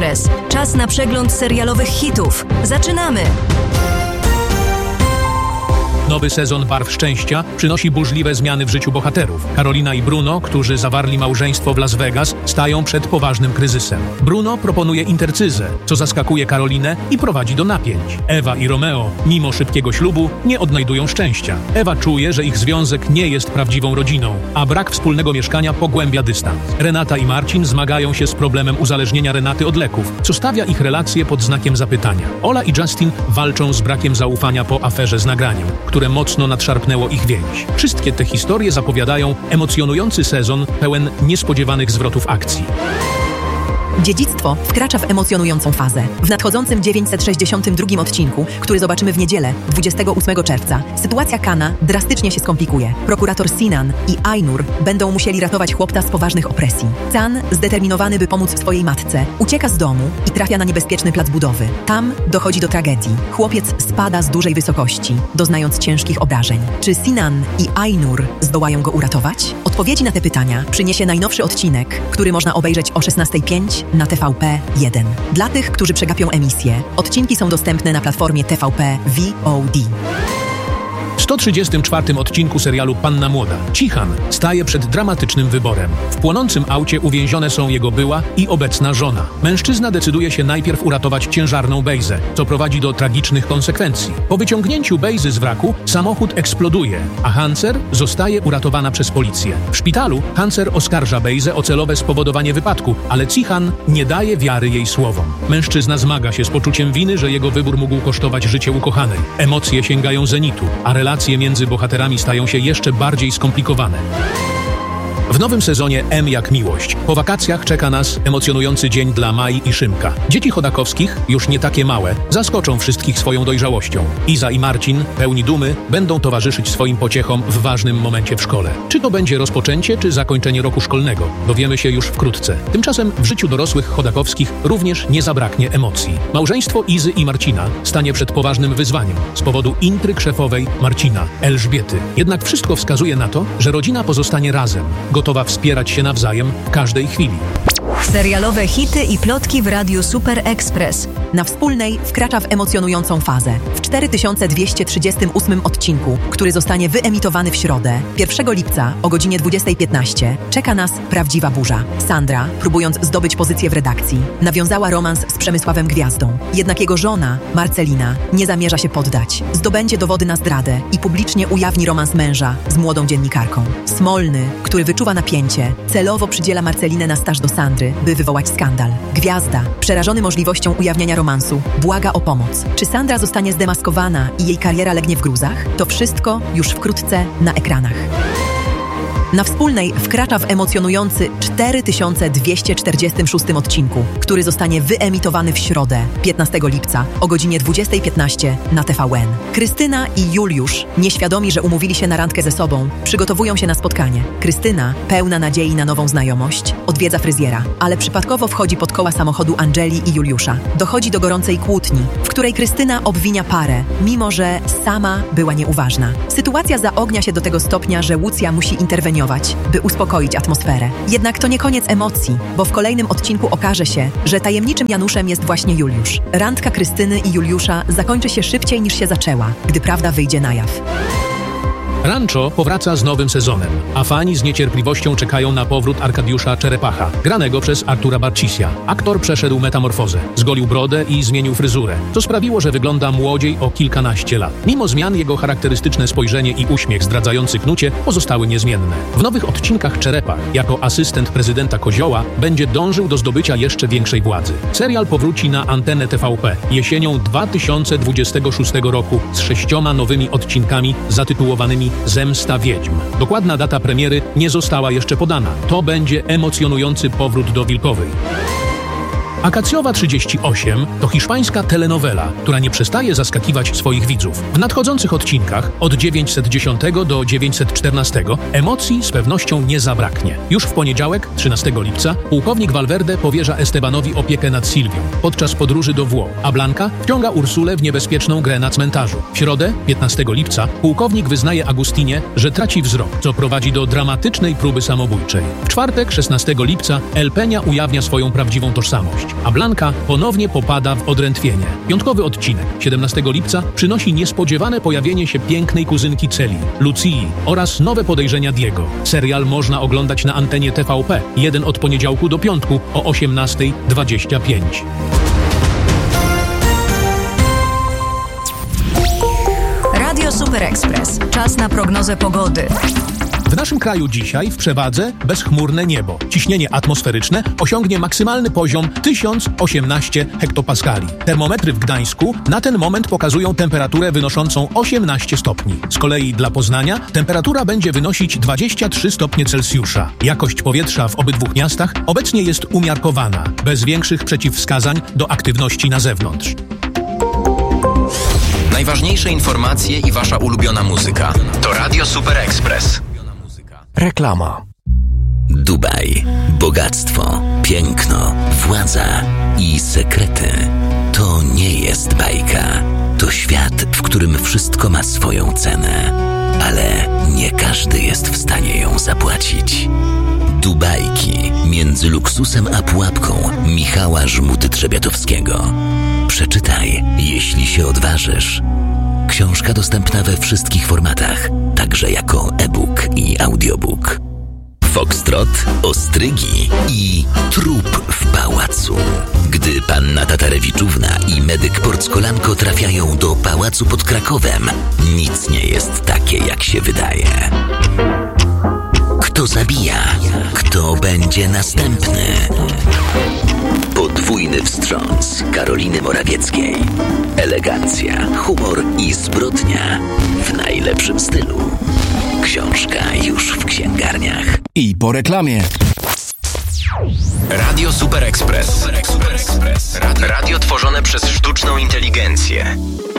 Express. Czas na przegląd serialowych hitów. Zaczynamy! Nowy sezon Barw Szczęścia przynosi burzliwe zmiany w życiu bohaterów. Karolina i Bruno, którzy zawarli małżeństwo w Las Vegas, stają przed poważnym kryzysem. Bruno proponuje intercyzę, co zaskakuje Karolinę i prowadzi do napięć. Ewa i Romeo, mimo szybkiego ślubu, nie odnajdują szczęścia. Ewa czuje, że ich związek nie jest prawdziwą rodziną, a brak wspólnego mieszkania pogłębia dystans. Renata i Marcin zmagają się z problemem uzależnienia Renaty od leków, co stawia ich relacje pod znakiem zapytania. Ola i Justin walczą z brakiem zaufania po aferze z nagraniem, które mocno nadszarpnęło ich więź. Wszystkie te historie zapowiadają emocjonujący sezon pełen niespodziewanych zwrotów akcji. Dziedzictwo wkracza w emocjonującą fazę. W nadchodzącym 962 odcinku, który zobaczymy w niedzielę, 28 czerwca, sytuacja Kana drastycznie się skomplikuje. Prokurator Sinan i Ainur będą musieli ratować chłopca z poważnych opresji. Can, zdeterminowany by pomóc swojej matce, ucieka z domu i trafia na niebezpieczny plac budowy. Tam dochodzi do tragedii. Chłopiec spada z dużej wysokości, doznając ciężkich obrażeń. Czy Sinan i Ainur zdołają go uratować? Odpowiedzi na te pytania przyniesie najnowszy odcinek, który można obejrzeć o 16:05 na TVP1. Dla tych, którzy przegapią emisję, odcinki są dostępne na platformie TVP VOD. W 134 odcinku serialu Panna Młoda Cichan staje przed dramatycznym wyborem. W płonącym aucie uwięzione są jego była i obecna żona. Mężczyzna decyduje się najpierw uratować ciężarną Bejzę, co prowadzi do tragicznych konsekwencji. Po wyciągnięciu Bejzy z wraku samochód eksploduje, a Hanser zostaje uratowana przez policję. W szpitalu Hanser oskarża Bejzę o celowe spowodowanie wypadku, ale Cichan nie daje wiary jej słowom. Mężczyzna zmaga się z poczuciem winy, że jego wybór mógł kosztować życie ukochanej. Emocje sięgają zenitu, a relacje między bohaterami stają się jeszcze bardziej skomplikowane. W nowym sezonie M jak miłość. Po wakacjach czeka nas emocjonujący dzień dla Mai i Szymka. Dzieci Chodakowskich, już nie takie małe, zaskoczą wszystkich swoją dojrzałością. Iza i Marcin, pełni dumy, będą towarzyszyć swoim pociechom w ważnym momencie w szkole. Czy to będzie rozpoczęcie, czy zakończenie roku szkolnego? Dowiemy się już wkrótce. Tymczasem w życiu dorosłych Chodakowskich również nie zabraknie emocji. Małżeństwo Izy i Marcina stanie przed poważnym wyzwaniem z powodu intryg szefowej Marcina, Elżbiety. Jednak wszystko wskazuje na to, że rodzina pozostanie razem, gotowa wspierać się nawzajem w każdej chwili. Serialowe hity i plotki w Radiu Super Express. Na Wspólnej wkracza w emocjonującą fazę. W 4238 odcinku, który zostanie wyemitowany w środę, 1 lipca o godzinie 20:15, czeka nas prawdziwa burza. Sandra, próbując zdobyć pozycję w redakcji, nawiązała romans z Przemysławem Gwiazdą. Jednak jego żona, Marcelina, nie zamierza się poddać. Zdobędzie dowody na zdradę i publicznie ujawni romans męża z młodą dziennikarką. Smolny, który wyczuwa napięcie, celowo przydziela Marcelinę na staż do Sandry, by wywołać skandal. Gwiazda, przerażony możliwością ujawniania romansu, błaga o pomoc. Czy Sandra zostanie zdemaskowana i jej kariera legnie w gruzach? To wszystko już wkrótce na ekranach. Na Wspólnej wkracza w emocjonujący 4246 odcinku, który zostanie wyemitowany w środę, 15 lipca o godzinie 20:15 na TVN. Krystyna i Juliusz, nieświadomi, że umówili się na randkę ze sobą, przygotowują się na spotkanie. Krystyna, pełna nadziei na nową znajomość, odwiedza fryzjera, ale przypadkowo wchodzi pod koła samochodu Angeli i Juliusza. Dochodzi do gorącej kłótni, w której Krystyna obwinia parę, mimo że sama była nieuważna. Sytuacja zaognia się do tego stopnia, że Łucja musi interweniować, by uspokoić atmosferę. Jednak to nie koniec emocji, bo w kolejnym odcinku okaże się, że tajemniczym Januszem jest właśnie Juliusz. Randka Krystyny i Juliusza zakończy się szybciej niż się zaczęła, gdy prawda wyjdzie na jaw. Rancho powraca z nowym sezonem, a fani z niecierpliwością czekają na powrót Arkadiusza Czerepacha, granego przez Artura Barcisia. Aktor przeszedł metamorfozę, zgolił brodę i zmienił fryzurę, co sprawiło, że wygląda młodziej o kilkanaście lat. Mimo zmian jego charakterystyczne spojrzenie i uśmiech zdradzający knucie pozostały niezmienne. W nowych odcinkach Czerepach, jako asystent prezydenta Kozioła, będzie dążył do zdobycia jeszcze większej władzy. Serial powróci na antenę TVP jesienią 2026 roku z 6 nowymi odcinkami zatytułowanymi Zemsta Wiedźm. Dokładna data premiery nie została jeszcze podana. To będzie emocjonujący powrót do Wilkowej. Akacjowa 38 to hiszpańska telenowela, która nie przestaje zaskakiwać swoich widzów. W nadchodzących odcinkach od 910 do 914 emocji z pewnością nie zabraknie. Już w poniedziałek, 13 lipca, pułkownik Valverde powierza Estebanowi opiekę nad Sylwią podczas podróży do Włoch, a Blanka wciąga Ursulę w niebezpieczną grę na cmentarzu. W środę, 15 lipca, pułkownik wyznaje Agustinie, że traci wzrok, co prowadzi do dramatycznej próby samobójczej. W czwartek, 16 lipca, El Peña ujawnia swoją prawdziwą tożsamość. a Blanka ponownie popada w odrętwienie. Piątkowy odcinek 17 lipca przynosi niespodziewane pojawienie się pięknej kuzynki Celi, Lucii oraz nowe podejrzenia Diego. Serial można oglądać na antenie TVP, jeden od poniedziałku do piątku o 18:25. Radio Super Express. Czas na prognozę pogody. W naszym kraju dzisiaj w przewadze bezchmurne niebo. Ciśnienie atmosferyczne osiągnie maksymalny poziom 1018 hektopaskali. Termometry w Gdańsku na ten moment pokazują temperaturę wynoszącą 18 stopni. Z kolei dla Poznania temperatura będzie wynosić 23 stopnie Celsjusza. Jakość powietrza w obydwu miastach obecnie jest umiarkowana, bez większych przeciwwskazań do aktywności na zewnątrz. Najważniejsze informacje i wasza ulubiona muzyka. To Radio Super Express. Reklama. Dubaj. Bogactwo, piękno, władza i sekrety. To nie jest bajka. To świat, w którym wszystko ma swoją cenę. Ale nie każdy jest w stanie ją zapłacić. Dubajki między luksusem a pułapką Michała Żmudy-Trzebiatowskiego. Przeczytaj, jeśli się odważysz. Książka dostępna we wszystkich formatach, także jako e-book i audiobook. Foxtrot, ostrygi i trup w pałacu. Gdy panna Tatarewiczówna i medyk Porckolanko trafiają do pałacu pod Krakowem, nic nie jest takie, jak się wydaje. Kto zabija? Kto będzie następny? Podwójny wstrząs Karoliny Morawieckiej. Elegancja, humor i zbrodnia w najlepszym stylu. Książka już w księgarniach. I po reklamie. Radio Super Express. Radio tworzone przez sztuczną inteligencję.